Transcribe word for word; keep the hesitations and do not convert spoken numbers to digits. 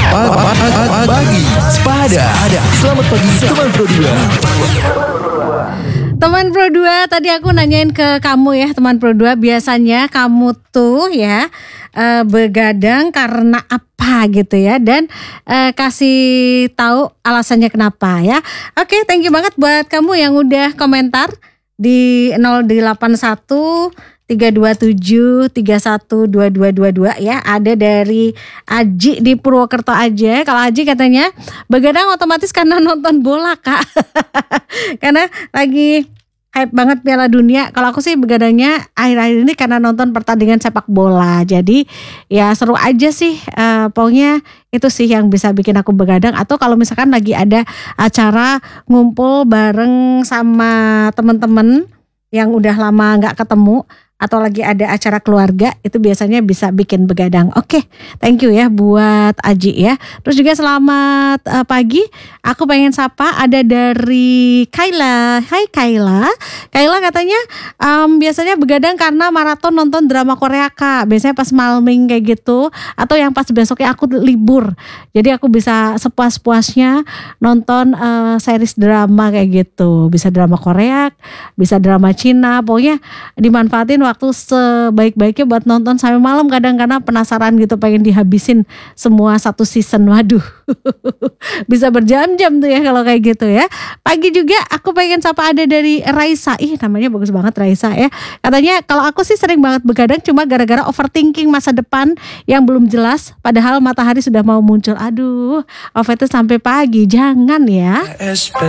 Pagi Sepada. Selamat pagi teman Pro dua. Teman Pro dua, tadi aku nanyain ke kamu ya teman Pro dua, biasanya kamu tuh ya uh, begadang karena apa gitu ya, dan uh, kasih tahu alasannya kenapa ya. Oke, thank you banget buat kamu yang udah komentar di nol delapan satu tiga dua tujuh tiga satu dua dua dua dua ya. Ada dari Aji di Purwokerto aja. Kalau Aji katanya begadang otomatis karena nonton bola, Kak. Karena lagi hype banget Piala Dunia. Kalau aku sih begadangnya akhir-akhir ini karena nonton pertandingan sepak bola. Jadi ya seru aja sih. Uh, pokoknya itu sih yang bisa bikin aku begadang. Atau kalau misalkan lagi ada acara ngumpul bareng sama temen-temen yang udah lama gak ketemu, atau lagi ada acara keluarga, itu biasanya bisa bikin begadang. Oke, thank you ya buat Aji ya. Terus juga selamat uh, pagi. Aku pengen sapa ada dari Kayla. Hai Kayla. Kayla katanya um, biasanya begadang karena maraton nonton drama Korea, Kak. Biasanya pas malming kayak gitu, atau yang pas besoknya aku libur. Jadi aku bisa sepuas-puasnya nonton uh, series drama kayak gitu. Bisa drama Korea, bisa drama Cina. Pokoknya dimanfaatin waktu sebaik-baiknya buat nonton sampai malam, kadang karena penasaran gitu pengen dihabisin semua satu season. Waduh. Bisa berjam-jam tuh ya kalau kayak gitu ya. Pagi juga aku pengen sapa ada dari Raisa. Ih, namanya bagus banget Raisa ya. Katanya kalau aku sih sering banget begadang cuma gara-gara overthinking masa depan yang belum jelas, padahal matahari sudah mau muncul. Aduh, over itu sampai pagi. Jangan ya.